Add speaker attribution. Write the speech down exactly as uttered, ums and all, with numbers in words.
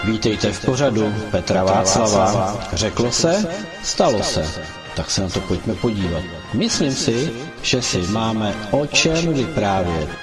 Speaker 1: Vítejte v pořadu Petra Václava. Řeklo se, stalo se. Tak se na to pojďme podívat. Myslím si, že si máme o čem vyprávět.